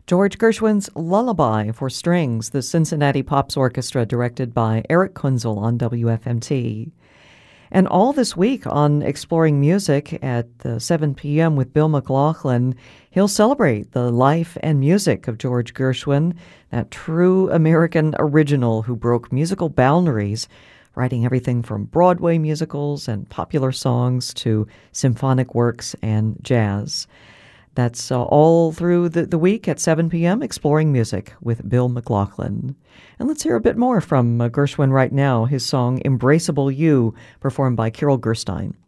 George Gershwin's Lullaby for Strings, the Cincinnati Pops Orchestra, directed by Eric Kunzel on WFMT. And all this week on Exploring Music at 7 p.m. with Bill McLaughlin, he'll celebrate the life and music of George Gershwin, that true American original who broke musical boundaries, writing everything from Broadway musicals and popular songs to symphonic works and jazz. That's all through the week at 7 p.m., Exploring Music with Bill McLaughlin. And let's hear a bit more from Gershwin right now, his song Embraceable You, performed by Carol Gerstein.